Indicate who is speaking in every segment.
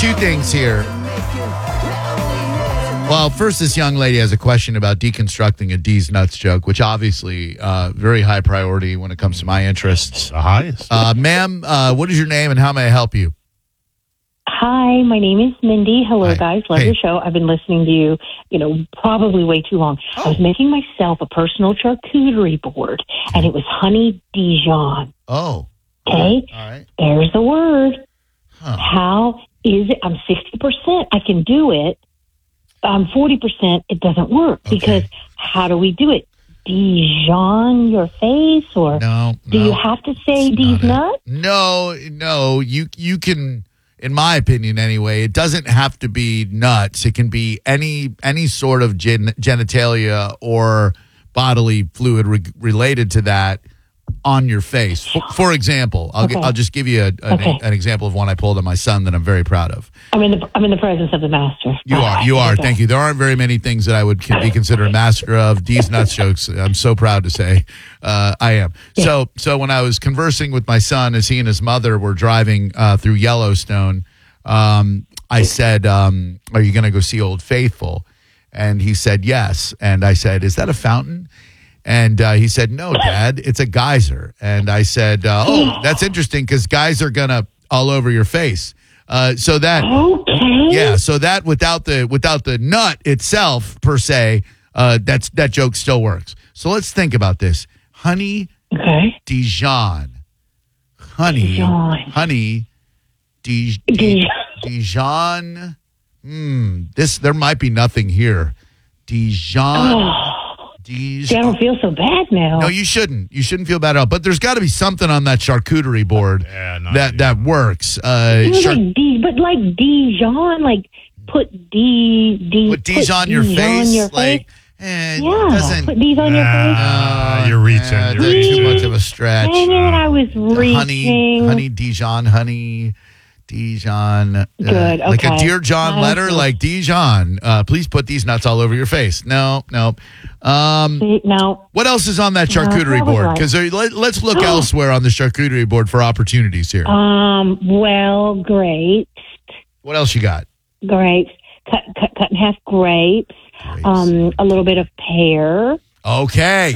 Speaker 1: two things here. Well, first, this young lady has a question about deconstructing a D's nuts joke, which obviously very high priority when it comes to my interests.
Speaker 2: The highest.
Speaker 1: Ma'am, what is your name and how may I help you?
Speaker 3: Hi, my name is Mindy. Hello,
Speaker 1: Hi.
Speaker 3: guys. Love your show. I've been listening to you, probably way too long. I was making myself a personal charcuterie board, and it was honey Dijon.
Speaker 1: Oh.
Speaker 3: Okay?
Speaker 1: All right.
Speaker 3: There's the word.
Speaker 1: Huh.
Speaker 3: How is it? I'm 60%. I can do it. I'm 40%. It doesn't work because how do we do it? Dijon your face, or do you have to say these nuts?
Speaker 1: No. You can, in my opinion anyway, it doesn't have to be nuts. It can be any sort of genitalia or bodily fluid related to that on your face. For example, I'll just give you an example of one I pulled on my son that I'm very proud of.
Speaker 3: I'm in the presence of the master.
Speaker 1: You are. Thank you. There aren't very many things that I would be considered a master of. D's nuts jokes, I'm so proud to say I am. Yeah. So when I was conversing with my son as he and his mother were driving through Yellowstone, I said, are you going to go see Old Faithful? And he said, yes. And I said, is that a fountain? And he said, no, Dad, it's a geyser. And I said, that's interesting because guys are going to all over your face. So that without the nut itself per se, that joke still works. So let's think about this. Honey Dijon. Honey Dijon. There might be nothing here. Dijon.
Speaker 3: See, I don't feel so bad now.
Speaker 1: No, you shouldn't. You shouldn't feel bad at all. But there's got to be something on that charcuterie board that works.
Speaker 3: Like Dijon, like put
Speaker 1: Dijon your face.
Speaker 3: Like,
Speaker 1: put
Speaker 3: D's on your face.
Speaker 2: You're reaching.
Speaker 1: Too much of a stretch.
Speaker 3: Dang it, I was reaching.
Speaker 1: Honey Dijon, Dijon.
Speaker 3: Good, okay.
Speaker 1: Like a Dear John letter, like Dijon. Please put these nuts all over your face. No.
Speaker 3: No.
Speaker 1: What else is on that charcuterie board? Because let's look elsewhere on the charcuterie board for opportunities here.
Speaker 3: Well, grapes.
Speaker 1: What else you got?
Speaker 3: Grapes. Cut in half grapes. A little bit of pear.
Speaker 1: Okay.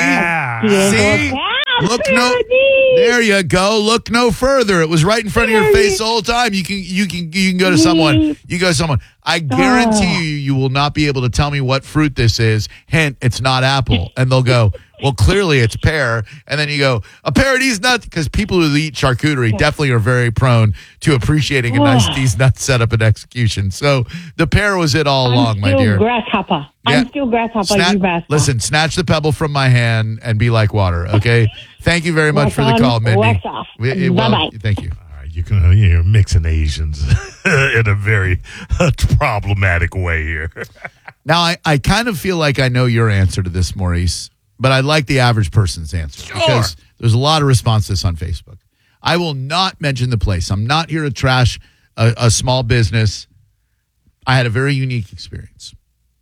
Speaker 1: See? Look there you go. Look no further. It was right in front of your face the whole time. You can go to someone. You go to someone. I guarantee you will not be able to tell me what fruit this is. Hint, it's not apple. And they'll go, well, clearly it's pear. And then you go, a pear of these nuts, because people who eat charcuterie definitely are very prone to appreciating a nice these nuts setup and execution. So the pear was it all along, my dear.
Speaker 3: Grasshopper.
Speaker 1: Yeah.
Speaker 3: I'm still grasshopper. You bastard.
Speaker 1: Listen, snatch the pebble from my hand and be like water, okay? Thank you very much for the call, Mindy.
Speaker 3: Wax off. Bye-bye.
Speaker 1: Thank you.
Speaker 2: You're mixing Asians in a very problematic way here.
Speaker 1: Now, I kind of feel like I know your answer to this, Maurice, but I like the average person's answer because there's a lot of response to this on Facebook. I will not mention the place. I'm not here to trash a small business. I had a very unique experience.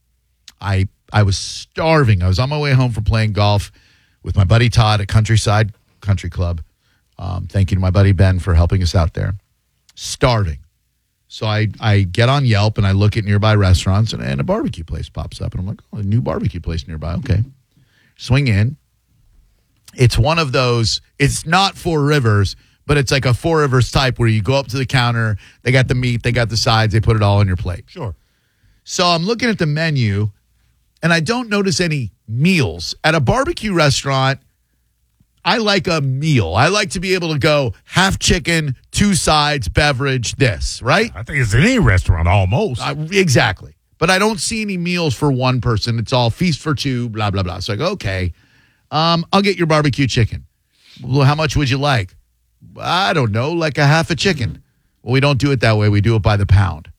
Speaker 1: I was starving. I was on my way home from playing golf with my buddy Todd at Countryside Country Club. Thank you to my buddy Ben for helping us out there. Starving. So I get on Yelp and I look at nearby restaurants and a barbecue place pops up. And I'm like, a new barbecue place nearby. Okay. Swing in. It's one of those, it's not Four Rivers, but it's like a Four Rivers type where you go up to the counter, they got the meat, they got the sides, they put it all on your plate.
Speaker 2: Sure.
Speaker 1: So I'm looking at the menu and I don't notice any meals. At a barbecue restaurant, I like a meal. I like to be able to go half chicken, two sides, beverage, this, right?
Speaker 2: I think it's in any restaurant almost.
Speaker 1: Exactly. But I don't see any meals for one person. It's all feast for two, blah, blah, blah. So I go, okay, I'll get your barbecue chicken. Well, how much would you like? I don't know, like a half a chicken. Well, we don't do it that way. We do it by the pound.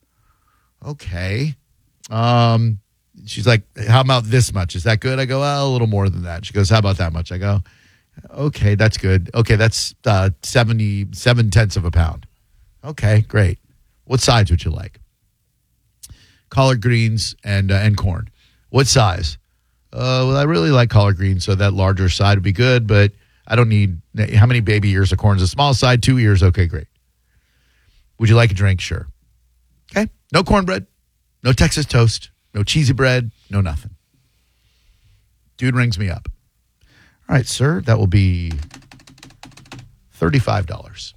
Speaker 1: Okay. She's like, how about this much? Is that good? I go, a little more than that. She goes, how about that much? I go, okay, that's good. Okay, that's 77/10 of a pound. Okay, great. What sides would you like? Collard greens and corn. What size? Well, I really like collard greens, so that larger side would be good, but I don't need, how many baby ears of corn is a small side? 2 ears, okay, great. Would you like a drink? Sure. Okay? No cornbread, no Texas toast, no cheesy bread, no nothing. Dude rings me up. All right, sir, that will be $35.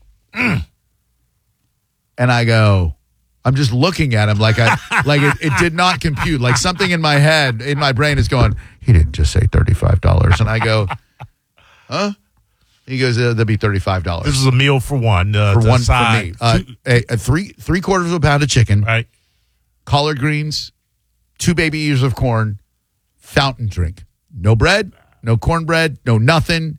Speaker 1: And I go, I'm just looking at him like it did not compute. Like something in my head, in my brain is going, he didn't just say $35. And I go, huh? He goes, that'd be $35.
Speaker 2: This is a meal for one.
Speaker 1: For one
Speaker 2: side.
Speaker 1: for me. Three quarters of a pound of chicken.
Speaker 2: Right.
Speaker 1: Collard greens, 2 baby ears of corn, fountain drink. No bread, no cornbread, no nothing.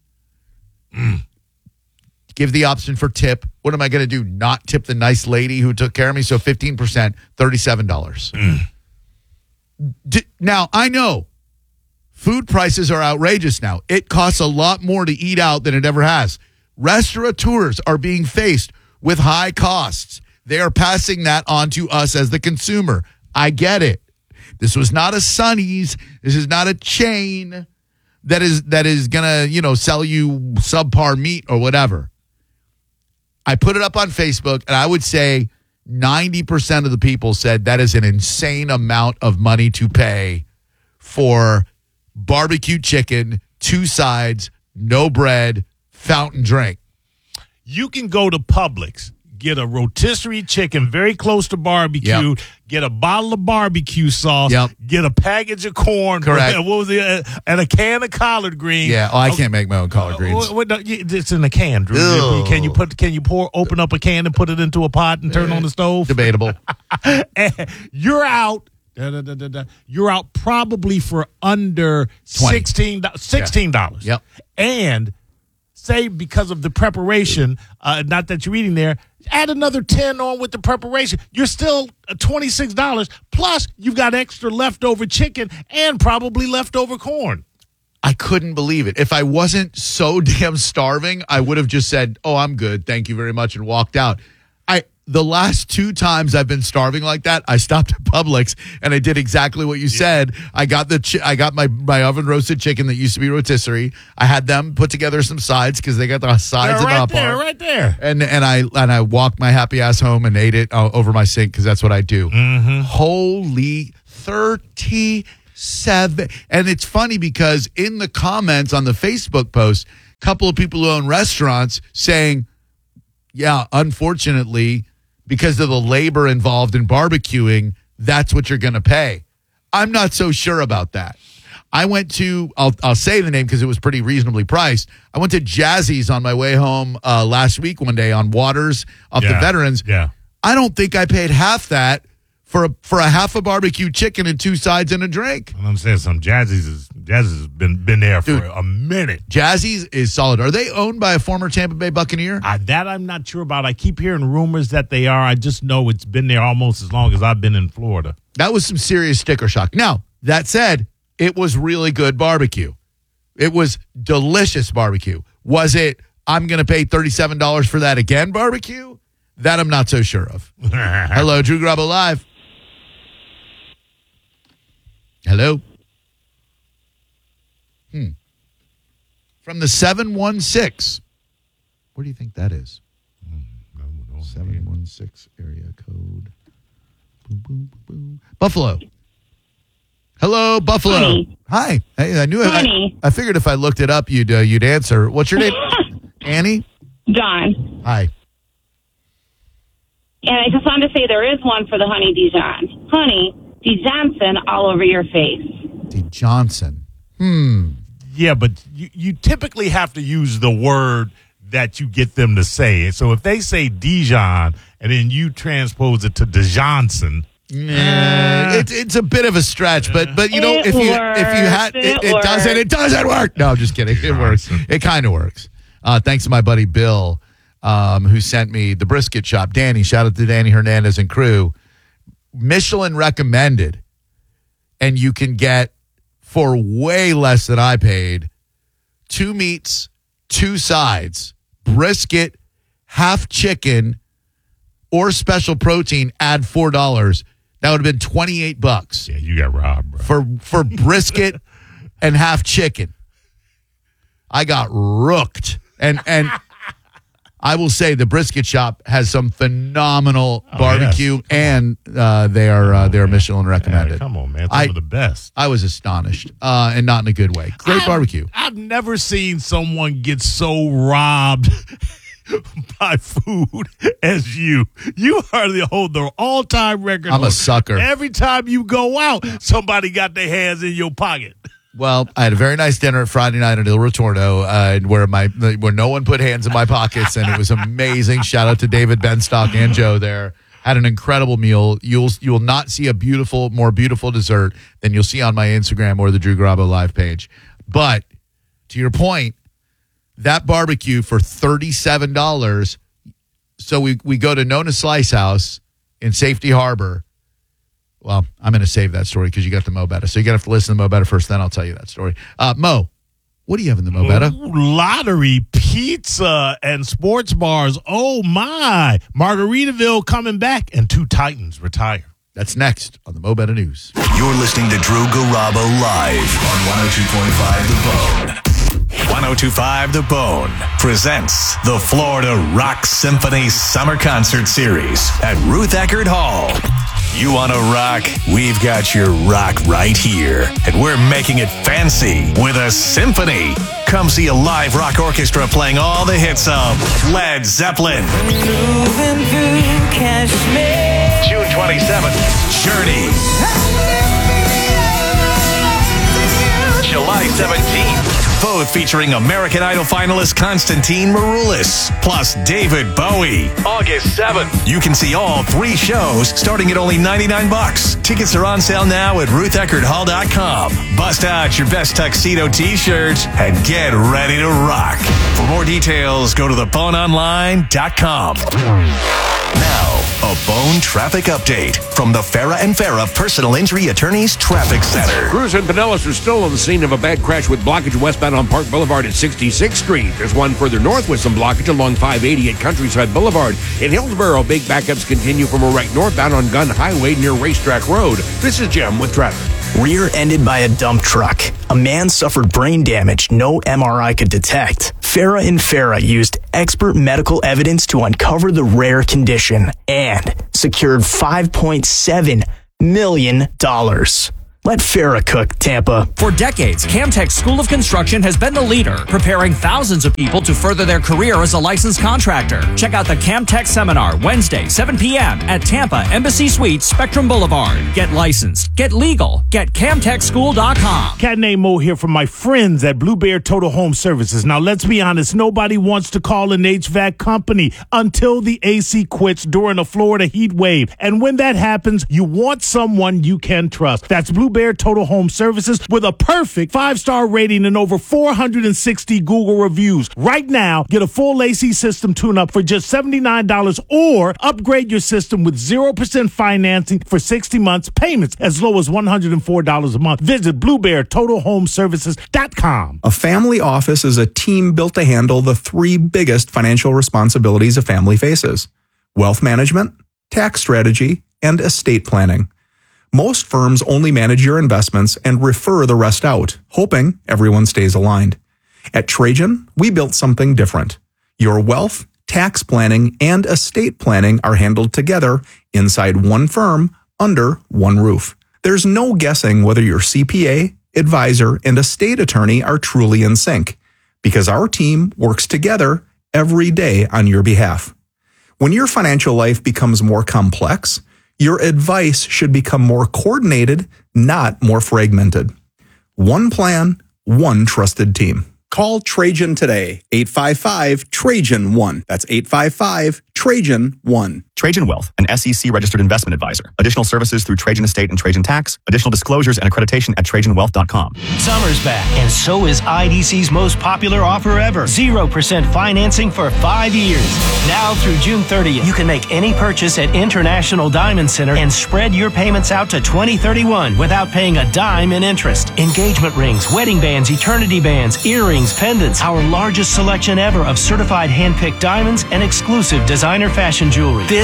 Speaker 1: Give the option for tip. What am I going to do? Not tip the nice lady who took care of me? So 15%, $37. Now, I know food prices are outrageous now. It costs a lot more to eat out than it ever has. Restaurateurs are being faced with high costs. They are passing that on to us as the consumer. I get it. This was not a Sonny's. This is not a chain that is going to, sell you subpar meat or whatever. I put it up on Facebook, and I would say 90% of the people said that is an insane amount of money to pay for barbecue chicken, 2 sides, no bread, fountain drink.
Speaker 2: You can go to Publix, get a rotisserie chicken very close to barbecue, get a bottle of barbecue sauce, get a package of corn,
Speaker 1: correct?
Speaker 2: What was it? And a can of collard greens.
Speaker 1: Yeah, I can't make my own collard greens.
Speaker 2: It's in a can, Drew. Can you open up a can and put it into a pot and turn on the stove?
Speaker 1: Debatable.
Speaker 2: You're out. You're out probably for under $16.
Speaker 1: Yep.
Speaker 2: And say because of the preparation, not that you're eating there, add another 10 on with the preparation. You're still $26. Plus, you've got extra leftover chicken and probably leftover corn.
Speaker 1: I couldn't believe it. If I wasn't so damn starving, I would have just said, "Oh, I'm good. Thank you very much," and walked out. The last 2 times I've been starving like that, I stopped at Publix and I did exactly what you said. I got my oven roasted chicken that used to be rotisserie. I had them put together some sides because they got the sides
Speaker 2: right there.
Speaker 1: And I walked my happy ass home and ate it over my sink because that's what I do.
Speaker 2: Mm-hmm.
Speaker 1: Holy 37! And it's funny because in the comments on the Facebook post, a couple of people who own restaurants saying, "Yeah, unfortunately, because of the labor involved in barbecuing, that's what you're going to pay." I'm not so sure about that. I went to, I'll say the name because it was pretty reasonably priced. I went to Jazzy's on my way home last week one day on Waters up the Veterans.
Speaker 2: Yeah.
Speaker 1: I don't think I paid half that for a half a barbecue chicken and 2 sides and a drink.
Speaker 2: I'm saying some Jazzy's has been there for a minute.
Speaker 1: Jazzy's is solid. Are they owned by a former Tampa Bay Buccaneer?
Speaker 2: That I'm not sure about. I keep hearing rumors that they are. I just know it's been there almost as long as I've been in Florida.
Speaker 1: That was some serious sticker shock. Now, that said, it was really good barbecue. It was delicious barbecue. Was it, I'm going to pay $37 for that again barbecue? That I'm not so sure of. Hello, Drew Garabo Live. Hello. From the 716. Where do you think that is? 716 area code. Boom, boom, boom. Buffalo. Hello, Buffalo.
Speaker 3: Honey.
Speaker 1: Hi. Hey, I knew
Speaker 3: Honey.
Speaker 1: I figured if I looked it up, you'd answer. What's your name? Annie?
Speaker 3: John.
Speaker 1: Hi.
Speaker 3: And I just wanted to say there is one for the Honey Dijon. Honey Dijonson all over your face.
Speaker 1: D. Johnson.
Speaker 2: Yeah, but you typically have to use the word that you get them to say. So if they say Dijon and then you transpose it to Dijonson,
Speaker 1: it's a bit of a stretch, but you know, if you had it doesn't work. No, I'm just kidding. It works. It kind of works. Thanks to my buddy Bill, who sent me the brisket shop. Danny, shout out to Danny Hernandez and crew. Michelin recommended, and you can get for way less than I paid, 2 meats, 2 sides, brisket, half chicken, or special protein, add $4. That would have been $28.
Speaker 2: Yeah, you got robbed, bro.
Speaker 1: For brisket and half chicken. I got rooked. And I will say the Brisket Shop has some phenomenal barbecue, and they are Michelin recommended.
Speaker 2: Come on, man. Some of the best.
Speaker 1: I was astonished, and not in a good way. Great barbecue.
Speaker 2: I've never seen someone get so robbed by food as you. You are the all-time record.
Speaker 1: I'm a sucker.
Speaker 2: Every time you go out, somebody got their hands in your pocket.
Speaker 1: Well, I had a very nice dinner Friday night at Il Ritorno, where no one put hands in my pockets, and it was amazing. Shout out to David Benstock and Joe there. Had an incredible meal. You will not see a more beautiful dessert than you'll see on my Instagram or the Drew Garabo live page. But to your point, that barbecue for $37. So we go to Nona Slice House in Safety Harbor. Well, I'm going to save that story because you got the Mo Betta. So you're going to have to listen to the Mo Betta first, then I'll tell you that story. Mo, what do you have in the Mo Betta?
Speaker 2: Lottery, pizza, and sports bars. Oh, my. Margaritaville coming back, and 2 Titans retire.
Speaker 1: That's next on the Mo Betta News.
Speaker 4: You're listening to Drew Garabo live on 102.5 The Bone. 102.5 The Bone presents the Florida Rock Symphony Summer Concert Series at Ruth Eckerd Hall. You want to rock? We've got your rock right here. And we're making it fancy with a symphony. Come see a live rock orchestra playing all the hits of Led Zeppelin.
Speaker 5: Moving through Kashmir.
Speaker 4: June 27th, Journey. July 17th. Both featuring American Idol finalist Konstantin Maroulis, plus David Bowie. August 7th. You can see all 3 shows starting at only $99. Tickets are on sale now at RuthEckerdHall.com. Bust out your best tuxedo t-shirts and get ready to rock. For more details, go to theboneonline.com. Now, a Bone traffic update from the Farah and Farah Personal Injury Attorneys Traffic Center.
Speaker 6: Crews in Pinellas are still on the scene of a bad crash with blockage westbound on Park Boulevard at 66th Street. There's one further north with some blockage along 580 at Countryside Boulevard. In Hillsborough, big backups continue from a wreck northbound on Gun Highway near Racetrack Road. This is Jim with traffic.
Speaker 7: Rear-ended by a dump truck. A man suffered brain damage no MRI could detect. Farah and Farah used expert medical evidence to uncover the rare condition and secured $5.7 million. Let Farah cook, Tampa.
Speaker 8: For decades, Camtech School of Construction has been the leader, preparing thousands of people to further their career as a licensed contractor. Check out the Camtech Seminar, Wednesday, 7 p.m. at Tampa Embassy Suites, Spectrum Boulevard. Get licensed, get legal, get CamTechSchool.com.
Speaker 2: Cat named Mo here from my friends at Blue Bear Total Home Services. Now, let's be honest, nobody wants to call an HVAC company until the AC quits during a Florida heat wave. And when that happens, you want someone you can trust. That's Blue Bear Total Home Services with a perfect 5-star rating and over 460 Google reviews. Right now, get a full AC system tune-up for just $79 or upgrade your system with 0% financing for 60 months, payments as low as $104 a month. Visit BlueBearTotalHomeServices.com.
Speaker 9: A family office is a team built to handle the 3 biggest financial responsibilities a family faces: wealth management, tax strategy, and estate planning. Most firms only manage your investments and refer the rest out, hoping everyone stays aligned. At Trajan, we built something different. Your wealth, tax planning, and estate planning are handled together inside one firm under one roof. There's no guessing whether your CPA, advisor, and estate attorney are truly in sync, because our team works together every day on your behalf. When your financial life becomes more complex, your advice should become more coordinated, not more fragmented. One plan, one trusted team. Call Trajan today, 855-TRAJAN-1. That's 855-TRAJAN-1.
Speaker 10: Trajan Wealth, an SEC-registered investment advisor. Additional services through Trajan Estate and Trajan Tax. Additional disclosures and accreditation at TrajanWealth.com.
Speaker 11: Summer's back, and so is IDC's most popular offer ever. 0% financing for 5 years. Now through June 30th, you can make any purchase at International Diamond Center and spread your payments out to 2031 without paying a dime in interest. Engagement rings, wedding bands, eternity bands, earrings, pendants, our largest selection ever of certified hand-picked diamonds and exclusive designer fashion jewelry. This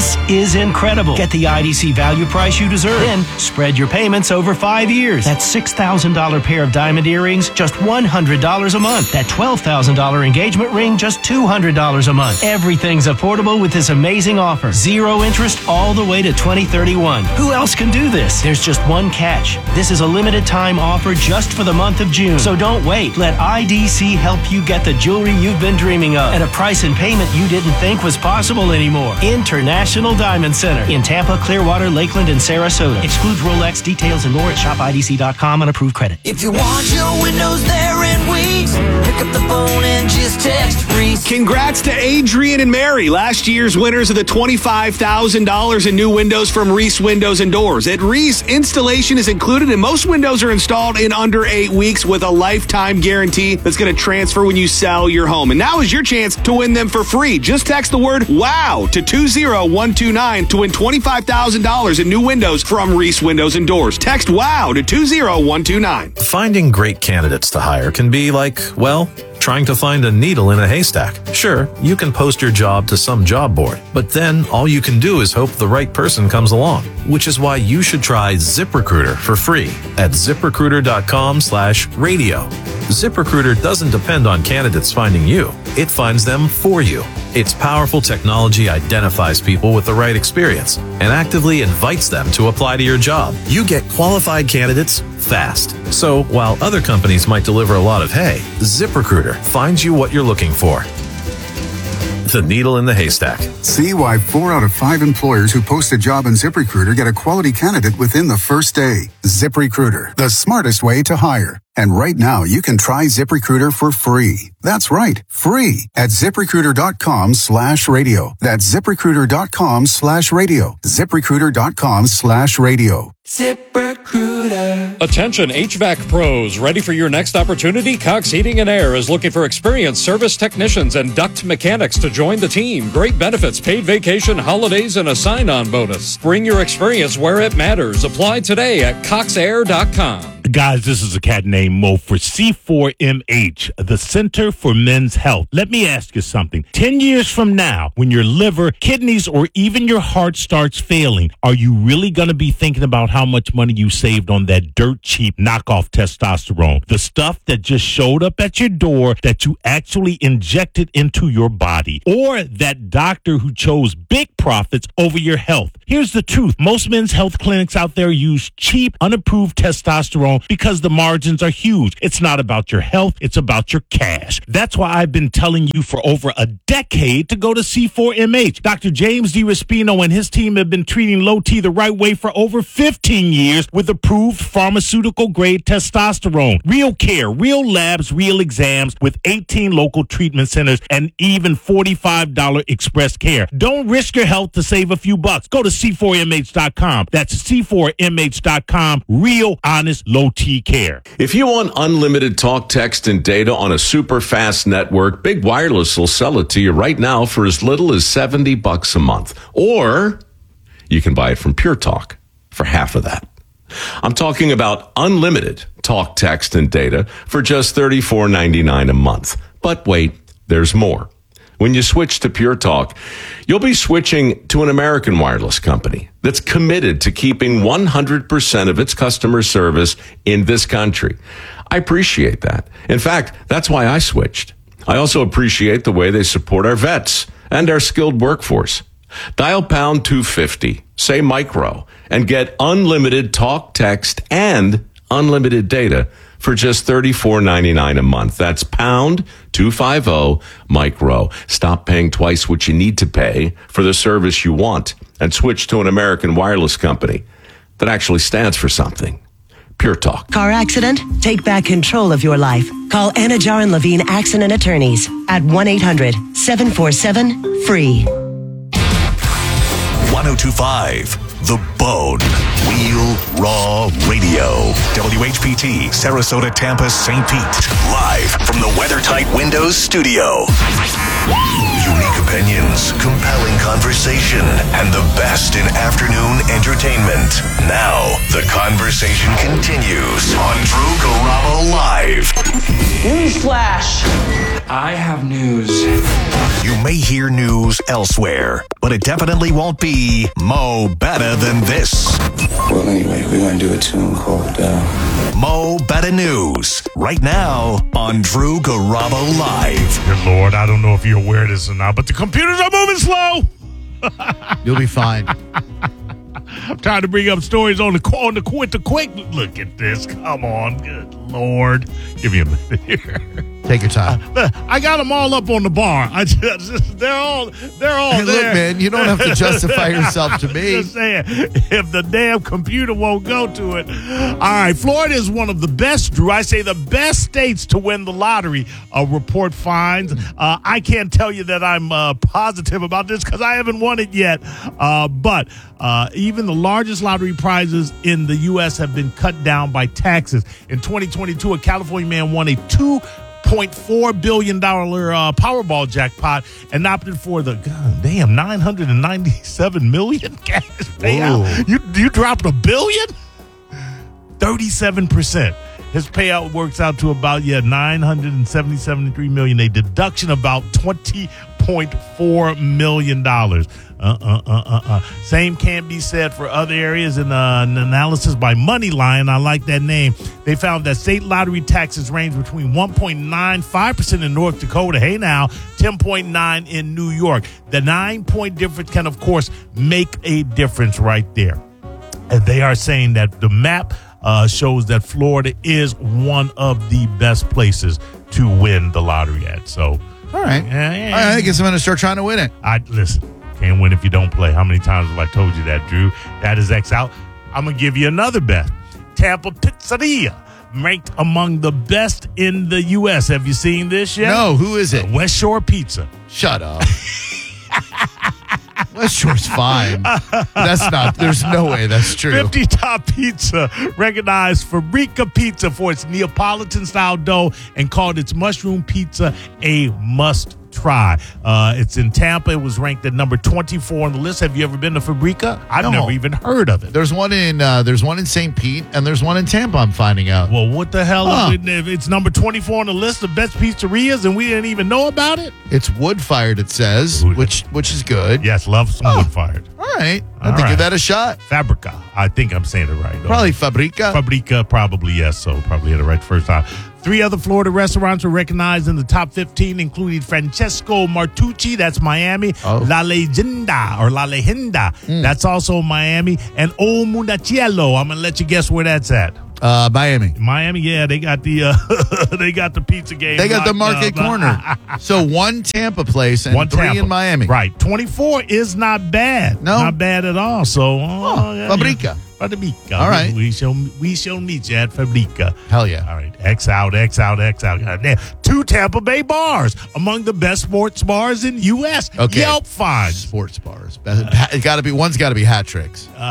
Speaker 11: This is incredible. Get the IDC value price you deserve. Then spread your payments over 5 years. That $6,000 pair of diamond earrings, just $100 a month. That $12,000 engagement ring, just $200 a month. Everything's affordable with this amazing offer. 0 interest all the way to 2031. Who else can do this? There's just one catch. This is a limited time offer just for the month of June. So don't wait. Let IDC help you get the jewelry you've been dreaming of at a price and payment you didn't think was possible anymore. International Diamond Center in Tampa, Clearwater, Lakeland, and Sarasota. Excludes Rolex. Details and more at shopidc.com on approved credit.
Speaker 5: If you want your windows there in weeks, pick up the phone and just text Reese.
Speaker 12: Congrats to Adrian and Mary, last year's winners of the $25,000 in new windows from Reese Windows and Doors. At Reese, installation is included and most windows are installed in under 8 weeks with a lifetime guarantee that's going to transfer when you sell your home. And now is your chance to win them for free. Just text the word WOW to 20129 to win $25,000 in new windows from Reese Windows and Doors. Text WOW to 20129.
Speaker 13: Finding great candidates to hire can be like, well, trying to find a needle in a haystack. Sure, you can post your job to some job board, but then all you can do is hope the right person comes along, which is why you should try ZipRecruiter for free at ZipRecruiter.com/radio. ZipRecruiter doesn't depend on candidates finding you. It finds them for you. Its powerful technology identifies people with the right experience and actively invites them to apply to your job. You get qualified candidates fast. So while other companies might deliver a lot of hay, ZipRecruiter finds you what you're looking for. The needle in the haystack.
Speaker 14: See why 4 out of 5 employers who post a job on ZipRecruiter get a quality candidate within the first day. ZipRecruiter, the smartest way to hire. And right now, you can try ZipRecruiter for free. That's right, free at ZipRecruiter.com/radio. That's ZipRecruiter.com/radio. ZipRecruiter.com/radio.
Speaker 5: ZipRecruiter.
Speaker 15: Attention HVAC pros, ready for your next opportunity? Cox Heating and Air is looking for experienced service technicians and duct mechanics to join the team. Great benefits, paid vacation, holidays, and a sign-on bonus. Bring your experience where it matters. Apply today at coxair.com.
Speaker 2: Guys, this is a cat named Mo for C4MH, the Center for Men's Health. Let me ask you something. 10 years from now, when your liver, kidneys, or even your heart starts failing, are you really going to be thinking about how much money you saved on that dirt cheap knockoff testosterone? The stuff that just showed up at your door that you actually injected into your body, or that doctor who chose big profits over your health. Here's the truth. Most men's health clinics out there use cheap, unapproved testosterone because the margins are huge. It's not about your health. It's about your cash. That's why I've been telling you for over a decade to go to C4MH. Dr. James DiRespino and his team have been treating low T the right way for over 15 years with approved pharmaceutical-grade testosterone. Real care, real labs, real exams with 18 local treatment centers and even $45 express care. Don't risk your health to save a few bucks. Go to C4MH.com. That's C4MH.com. Real, honest, low T care.
Speaker 16: If you want unlimited talk, text, and data on a super fast network, Big Wireless will sell it to you right now for as little as $70 a month. Or you can buy it from Pure Talk for half of that. I'm talking about unlimited talk, text, and data for just $34.99 a month. But wait, there's more. When you switch to Pure Talk, you'll be switching to an American wireless company that's committed to keeping 100% of its customer service in this country. I appreciate that. In fact, that's why I switched. I also appreciate the way they support our vets and our skilled workforce. Dial pound 250, say micro, and get unlimited talk, text, and unlimited data for just $34.99 a month. That's pound 250 micro. Stop paying twice what you need to pay for the service you want and switch to an American wireless company that actually stands for something. Pure Talk.
Speaker 17: Car accident? Take back control of your life. Call Anajar and Levine Accident Attorneys at 1-800-747-FREE.
Speaker 4: 1025 The Bone. Wheel Raw Radio. WHPT, Sarasota, Tampa, St. Pete. Live from the WeatherTight Windows studio. Unique opinions, compelling conversation, and the best in afternoon entertainment. Now, the conversation continues on Drew Garabo Live.
Speaker 18: Newsflash. I have news.
Speaker 4: You may hear news elsewhere, but it definitely won't be Mo Better Than This.
Speaker 18: Well, anyway, we're going to do a tune called
Speaker 4: Mo Better News, right now on Drew Garabo Live.
Speaker 2: Good Lord, I don't know if you're aware of this or not, but the computers are moving slow.
Speaker 1: You'll be fine.
Speaker 2: I'm trying to bring up stories on the quick. Look at this. Come on. Good Lord. Give me a minute here.
Speaker 1: Take your time.
Speaker 2: I got them all up on the bar. They're all
Speaker 1: Hey,
Speaker 2: there.
Speaker 1: look, man, you don't have to justify yourself to me.
Speaker 2: Just saying, if the damn computer won't go to it. All right, Florida is one of the best, Drew. I say the best states to win the lottery. A report finds. I can't tell you that I'm positive about this because I haven't won it yet. But even the largest lottery prizes in the U.S. have been cut down by taxes. In 2022, a California man won a $2.4 billion Powerball jackpot and opted for the $997 million cash payout. You dropped $1 billion? 37%. His payout works out to about $973 million, a deduction about $20.4 million. Same can't be said for other areas in an analysis by Moneyline. I like that name. They found that state lottery taxes range between 1.95% in North Dakota, 10.9% in New York. The 9-point difference can, of course, make a difference right there. And they are saying that the map shows that Florida is one of the best places to win the lottery at. So,
Speaker 1: all right. I guess I'm going to start trying to win it.
Speaker 2: Listen, can't win if you don't play. How many times have I told you that, Drew? That is X out. I'm going to give you another bet. Tampa Pizzeria, ranked among the best in the U.S. Have you seen this yet?
Speaker 1: No, who is it?
Speaker 2: West Shore Pizza.
Speaker 1: Shut up. West Shore's fine. There's no way that's true.
Speaker 2: 50 Top Pizza recognized Fabrica Pizza for its Neapolitan-style dough and called its mushroom pizza a must try. It's in Tampa. It was ranked at number 24 on the list. Have you ever been to Fabrica? I've never even heard of it.
Speaker 1: There's one in St. Pete and there's one in Tampa, I'm finding out.
Speaker 2: Well, what the hell? If it's number 24 on the list of best pizzerias and we didn't even know about it?
Speaker 1: It's wood-fired, it says, which is good.
Speaker 2: Yes, love some wood-fired.
Speaker 1: All right. I have to give that a shot.
Speaker 2: Fabrica. I think I'm saying it right.
Speaker 1: Probably Fabrica.
Speaker 2: Fabrica, probably, yes. So probably had it right the first time. 3 other Florida restaurants were recognized in the top 15, including Francesco Martucci, that's Miami, La Leyenda, that's also Miami, and Old Mundacielo. I'm going to let you guess where that's at.
Speaker 1: Miami.
Speaker 2: Miami, yeah, they got the pizza game.
Speaker 1: They got the market corner. So one Tampa place and 3 in Miami.
Speaker 2: Right. 24 is not bad.
Speaker 1: No.
Speaker 2: Not bad at all. So,
Speaker 1: Fabrica.
Speaker 2: Fabrica.
Speaker 1: All right.
Speaker 2: We shall meet you at Fabrica.
Speaker 1: Hell yeah.
Speaker 2: All right. X out. God damn. 2 Tampa Bay bars among the best sports bars in U.S.
Speaker 1: Okay.
Speaker 2: Yelp finds.
Speaker 1: Sports bars. One's got to be hat tricks.
Speaker 2: No.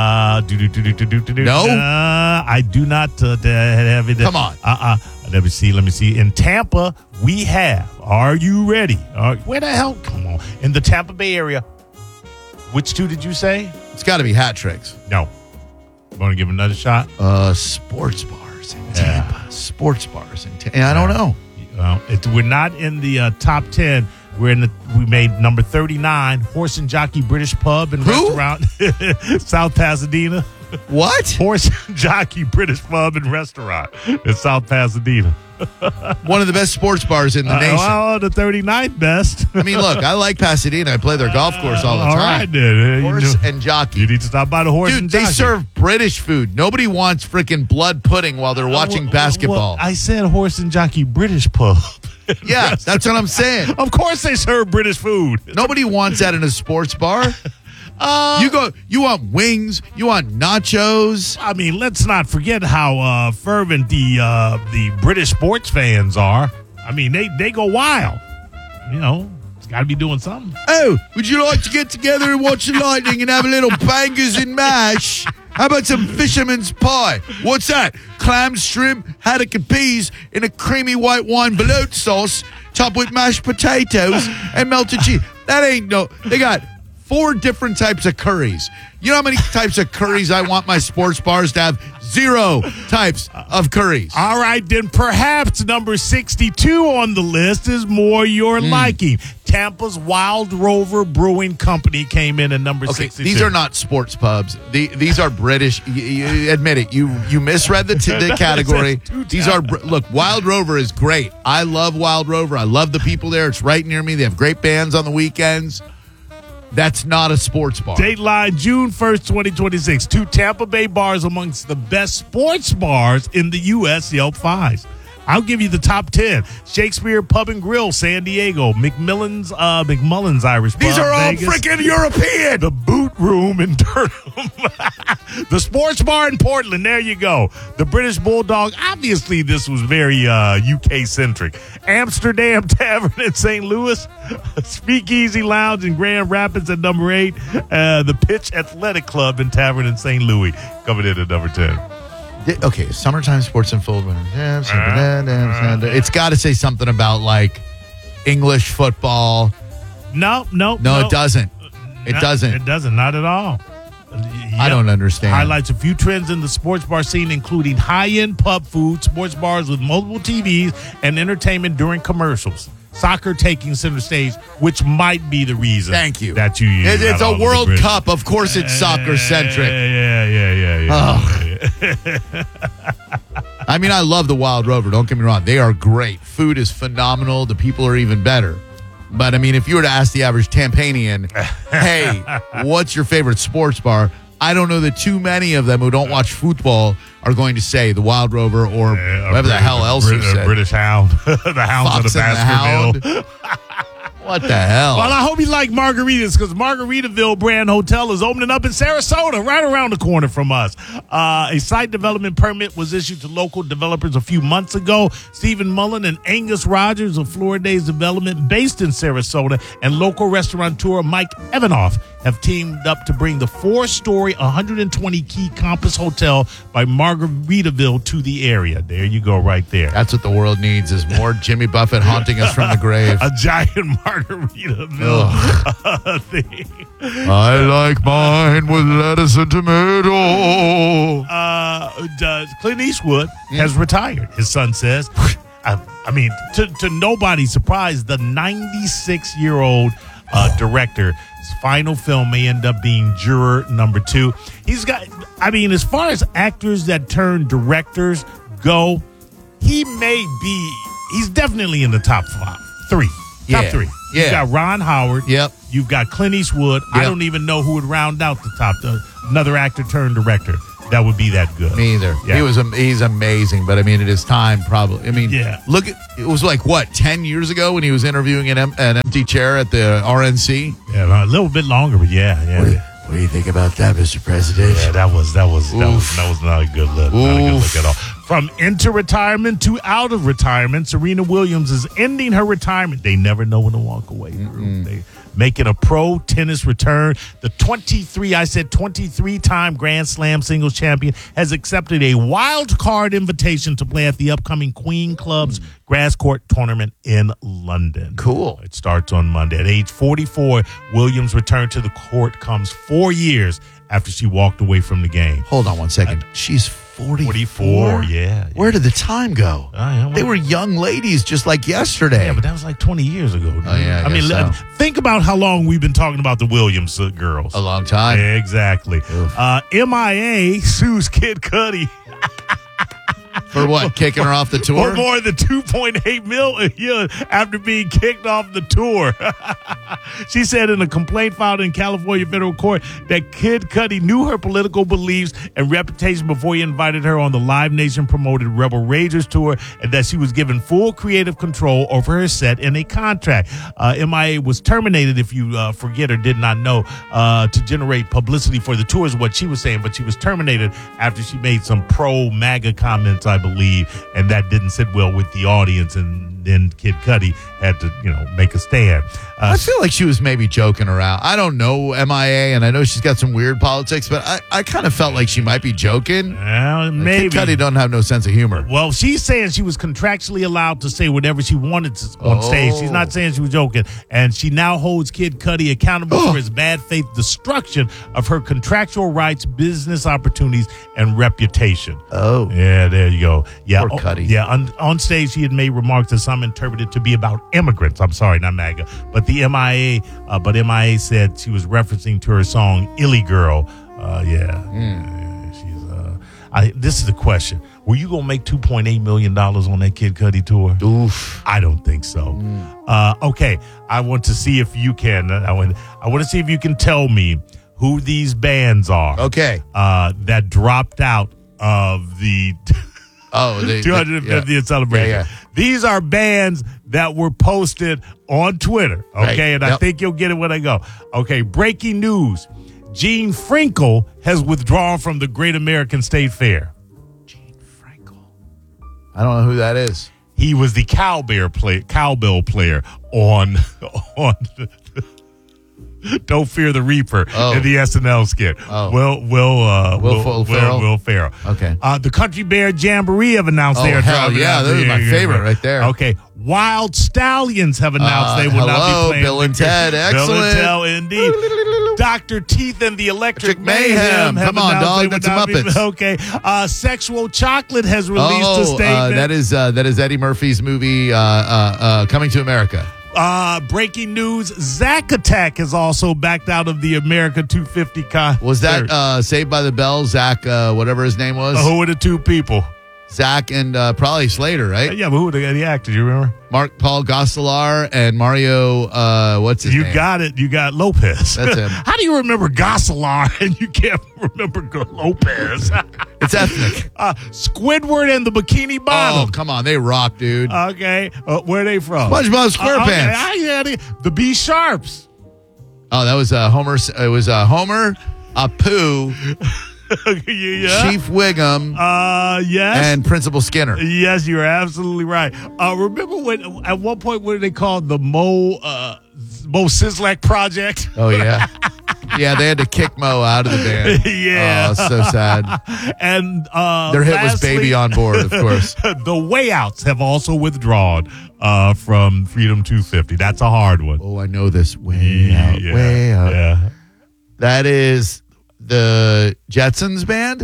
Speaker 2: I do not have it.
Speaker 1: Come on.
Speaker 2: Let me see. In Tampa, we have. Are you ready? Where the hell? Come on. In the Tampa Bay area. Which 2 did you say?
Speaker 1: It's got to be hat tricks.
Speaker 2: No. Want to give another shot?
Speaker 1: Sports bars in Tampa. Sports bars in Tampa. I don't know.
Speaker 2: We're not in the top 10. We made number 39, Horse and Jockey British Pub and Restaurant, South Pasadena.
Speaker 1: What?
Speaker 2: Horse and Jockey British Pub and Restaurant in South Pasadena.
Speaker 1: One of the best sports bars in the nation.
Speaker 2: Well, the 39th best.
Speaker 1: I mean, look, I like Pasadena. I play their golf course all the time.
Speaker 2: All right, then.
Speaker 1: Horse and Jockey.
Speaker 2: You need to stop by the Horse and Jockey.
Speaker 1: Dude, they serve British food. Nobody wants freaking blood pudding while they're watching basketball.
Speaker 2: Well, I said Horse and Jockey British Pub.
Speaker 1: Yeah, that's what I'm saying.
Speaker 2: Of course they serve British food.
Speaker 1: Nobody wants that in a sports bar. You want wings, you want nachos.
Speaker 2: I mean, let's not forget how fervent the British sports fans are. I mean, they go wild. Got to be doing something.
Speaker 1: Oh, would you like to get together and watch the lightning and have a little bangers and mash? How about some fisherman's pie? What's that? Clams, shrimp, haddock and peas in a creamy white wine velouté sauce, topped with mashed potatoes and melted cheese. That ain't no... They got 4 different types of curries. You know how many types of curries I want my sports bars to have? 0 types of curries.
Speaker 2: All right, then perhaps number 62 on the list is more your liking. Tampa's Wild Rover Brewing Company came in at number 62.
Speaker 1: These are not sports pubs. These are British. You admit it. You misread the category. These are look. Wild Rover is great. I love Wild Rover. I love the people there. It's right near me. They have great bands on the weekends. That's not a sports bar.
Speaker 2: Dateline, June 1st, 2026. 2 Tampa Bay bars amongst the best sports bars in the U.S. Yelp finds. I'll give you the top 10. Shakespeare Pub and Grill, San Diego. McMullen's Irish Pub,
Speaker 1: These are all
Speaker 2: Vegas.
Speaker 1: freaking European.
Speaker 2: The Boot Room in Durham. The Sports Bar in Portland. There you go. The British Bulldog. Obviously, this was very UK-centric. Amsterdam Tavern in St. Louis. Speakeasy Lounge in Grand Rapids at number 8. The Pitch Athletic Club and Tavern in St. Louis coming in at number 10.
Speaker 1: Okay, summertime sports and full winter. It's got to say something about like English football.
Speaker 2: No,
Speaker 1: it doesn't. It doesn't.
Speaker 2: It doesn't. Not at all.
Speaker 1: I don't understand.
Speaker 2: Highlights a few trends in the sports bar scene, including high-end pub food, sports bars with multiple TVs, and entertainment during commercials. Soccer taking center stage, which might be the reason.
Speaker 1: Thank you.
Speaker 2: That you use.
Speaker 1: It's a World Cup. Of course, it's soccer-centric.
Speaker 2: Yeah.
Speaker 1: I mean, I love the Wild Rover. Don't get me wrong. They are great. Food is phenomenal. The people are even better. But, I mean, if you were to ask the average Tampanian, hey, what's your favorite sports bar? I don't know that too many of them who don't watch football are going to say the Wild Rover or whatever the hell else you said.
Speaker 2: British Hound. The Hounds of the Baskerville.
Speaker 1: What the hell?
Speaker 2: Well, I hope you like margaritas because Margaritaville Brand Hotel is opening up in Sarasota, right around the corner from us. A site development permit was issued to local developers a few months ago. Stephen Mullen and Angus Rogers of Florida Days Development, based in Sarasota, and local restaurateur Mike Evanoff have teamed up to bring the 4-story, 120-key Compass Hotel by Margaritaville to the area. There you go, right there.
Speaker 1: That's what the world needs is more Jimmy Buffett haunting us from the grave.
Speaker 2: A giant Margaritaville thing.
Speaker 1: I like mine with lettuce and tomato.
Speaker 2: Clint Eastwood has retired, his son says. I mean, to nobody's surprise, the 96-year-old director's final film may end up being Juror number 2. He's got, I mean, as far as actors that turn directors go, he's definitely in the top 3. Top 3.
Speaker 1: Yeah.
Speaker 2: You've got Ron Howard.
Speaker 1: Yep.
Speaker 2: You've got Clint Eastwood.
Speaker 1: Yep.
Speaker 2: I don't even know who would round out the top. Another actor turned director that would be that good.
Speaker 1: Me either.
Speaker 2: Yeah.
Speaker 1: He's amazing, but I mean, it is time probably. I mean, look, it was like, what, 10 years ago when he was interviewing an empty chair at the RNC?
Speaker 2: Yeah, a little bit longer, but yeah.
Speaker 1: What do you think about that, Mr. President?
Speaker 2: Yeah, that was not a good look. Not a good look at all. From into retirement to out of retirement, Serena Williams is ending her retirement. They never know when to walk away. They making a pro tennis return. The 23-time Grand Slam singles champion has accepted a wild card invitation to play at the upcoming Queen Club's grass court tournament in London.
Speaker 1: Cool.
Speaker 2: It starts on Monday. At age 44, Williams' return to the court comes 4 years after she walked away from the game.
Speaker 1: Hold on one second. She's
Speaker 2: 44, yeah.
Speaker 1: Where did the time go? They were young ladies just like yesterday.
Speaker 2: Yeah, but that was like 20 years ago. Dude.
Speaker 1: Oh, yeah,
Speaker 2: I mean,
Speaker 1: so.
Speaker 2: Think about how long we've been talking about the Williams girls.
Speaker 1: A long time.
Speaker 2: Exactly. MIA sues Kid Cudi.
Speaker 1: For what? Kicking her off the tour?
Speaker 2: For more than $2.8 million after being kicked off the tour. She said in a complaint filed in California federal court that Kid Cudi knew her political beliefs and reputation before he invited her on the Live Nation promoted Rebel Ragers tour, and that she was given full creative control over her set in a contract. MIA was terminated, if you forget or did not know, to generate publicity for the tour is what she was saying, but she was terminated after she made some pro-MAGA comments remarks, I believe, and that didn't sit well with the audience, and then Kid Cudi had to, make a stand.
Speaker 1: I feel like she was maybe joking around. I don't know MIA, and I know she's got some weird politics, but I kind of felt like she might be joking.
Speaker 2: Maybe.
Speaker 1: Kid Cudi don't have no sense of humor.
Speaker 2: Well, she's saying she was contractually allowed to say whatever she wanted on stage. She's not saying she was joking, and she now holds Kid Cudi accountable for his bad faith destruction of her contractual rights, business opportunities, and reputation.
Speaker 1: Oh.
Speaker 2: Yeah, there you go. Yeah,
Speaker 1: Poor Cudi.
Speaker 2: Yeah, on stage, he had made remarks that some interpreted to be about immigrants. I'm sorry, not MAGA, but the MIA. But MIA said she was referencing to her song "Illy Girl." This is the question: were you gonna make $2.8 million on that Kid Cudi tour?
Speaker 1: Oof,
Speaker 2: I don't think so. Okay, I want to see if you can. I want to see if you can tell me who these bands are.
Speaker 1: Okay,
Speaker 2: that dropped out of the 250th celebration.
Speaker 1: Yeah.
Speaker 2: These are bands that were posted on Twitter. Okay,
Speaker 1: right.
Speaker 2: And I think you'll get it when I go. Okay, breaking news. Gene Frinkle has withdrawn from the Great American State Fair.
Speaker 1: I don't know who that is.
Speaker 2: He was the cowbell player on Don't Fear the Reaper in the SNL skit. Will Ferrell.
Speaker 1: Okay.
Speaker 2: The Country Bear Jamboree have announced they are dropping out.
Speaker 1: That was my favorite right there.
Speaker 2: Okay. Wild Stallions have announced they will not be playing.
Speaker 1: Bill and Ted. Excellent.
Speaker 2: Bill and Ted, indeed. Dr. Teeth and the Electric Mayhem.
Speaker 1: Come on, dog. That's Muppets.
Speaker 2: Okay. Sexual Chocolate has released a statement.
Speaker 1: That is Eddie Murphy's movie Coming to America.
Speaker 2: Breaking news, Zack Attack has also backed out of the America 250 concert.
Speaker 1: Was that Saved by the Bell? Zach, whatever his name was?
Speaker 2: Who were the two people?
Speaker 1: Zach and probably Slater, right?
Speaker 2: Yeah, but who were the actors? You remember?
Speaker 1: Paul Gosselaar and Mario, what's his name?
Speaker 2: You got it. You got Lopez.
Speaker 1: That's him.
Speaker 2: How do you remember Gosselaar and you can't remember Lopez?
Speaker 1: It's ethnic.
Speaker 2: Squidward and the Bikini Bottom.
Speaker 1: Oh, come on. They rock, dude.
Speaker 2: Okay. Where are they from?
Speaker 1: SpongeBob SquarePants.
Speaker 2: The B Sharps.
Speaker 1: Oh, that was Homer. It was Homer, Apu, Chief Wiggum,
Speaker 2: yes,
Speaker 1: and Principal Skinner.
Speaker 2: Yes, you're absolutely right. Remember when at one point what they called the Mo Sislak Project?
Speaker 1: Oh yeah. Yeah, they had to kick Mo out of the band.
Speaker 2: Yeah.
Speaker 1: Oh, so sad.
Speaker 2: And
Speaker 1: their hit was Baby on Board, of course.
Speaker 2: The Wayouts have also withdrawn from Freedom 250. That's a hard one.
Speaker 1: Oh, I know this. Way out.
Speaker 2: Yeah.
Speaker 1: That is the Jetsons band?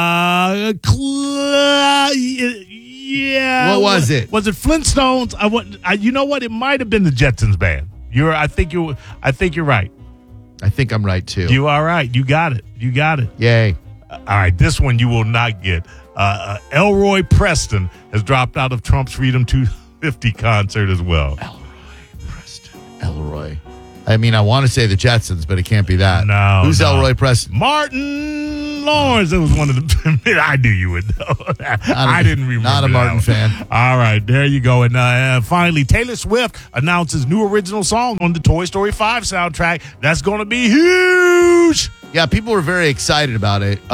Speaker 2: Yeah.
Speaker 1: What was it?
Speaker 2: Was it Flintstones? You know what? It might have been the Jetsons band. I think you're right.
Speaker 1: I think I'm right too.
Speaker 2: You are right. You got it.
Speaker 1: Yay.
Speaker 2: All right, this one you will not get. Elroy Preston has dropped out of Trump's Freedom 250 concert as well.
Speaker 1: Elroy. I mean, I want to say the Jetsons, but it can't be that.
Speaker 2: No.
Speaker 1: Who's Elroy Preston?
Speaker 2: Martin Lawrence. It was one of the. I knew you would know. I didn't remember.
Speaker 1: Not a Martin fan.
Speaker 2: All right, there you go. And finally, Taylor Swift announces new original song on the Toy Story 5 soundtrack. That's going to be huge.
Speaker 1: Yeah, people were very excited about it.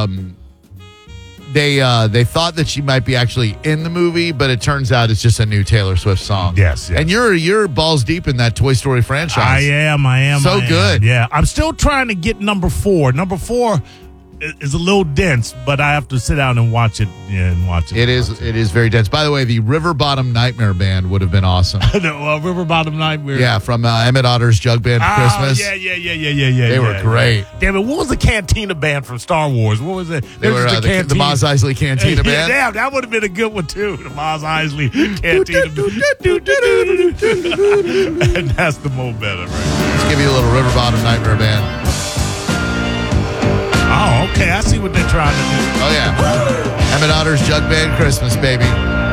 Speaker 1: They thought that she might be actually in the movie, but it turns out it's just a new Taylor Swift song.
Speaker 2: Yes.
Speaker 1: And you're balls deep in that Toy Story franchise.
Speaker 2: I am.
Speaker 1: So good.
Speaker 2: Yeah. I'm still trying to get number 4. Number 4 is a little dense, but I have to sit down and watch it. It
Speaker 1: is very dense. By the way, the River Bottom Nightmare Band would have been awesome.
Speaker 2: River Bottom Nightmare.
Speaker 1: Yeah, from Emmett Otter's Jug Band for Christmas.
Speaker 2: Yeah.
Speaker 1: They were great.
Speaker 2: Damn it, what was the Cantina Band from Star Wars? What was it?
Speaker 1: They were the Mos Eisley Cantina Band.
Speaker 2: Damn, that would have been a good one too. The Mos Eisley Cantina Band. And that's the Mo Better, right?
Speaker 1: Let's give you a little River Bottom Nightmare Band.
Speaker 2: Oh, okay. I see what they're trying to do.
Speaker 1: Oh, yeah. Emmett Otter's Jug Band Christmas, baby.